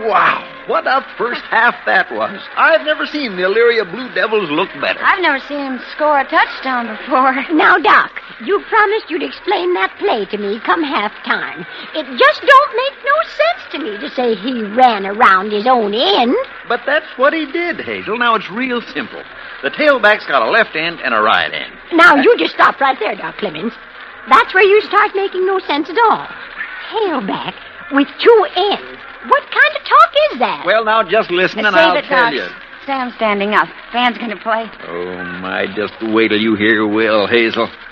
Wow, what a first half that was. I've never seen the Elyria Blue Devils look better. I've never seen him score a touchdown before. Now, Doc, you promised you'd explain that play to me come halftime. It just don't make no sense to me to say he ran around his own end. But that's what he did, Hazel. Now, it's real simple. The tailback's got a left end and a right end. Now, you just stop right there, Doc Clemens. That's where you start making no sense at all. Tailback with two ends. What kind of talk is that? Well, now, just listen and Save I'll it, tell Doc. you. Sam's standing up. Van's going to play. Oh, my, just wait till you hear Will, Hazel.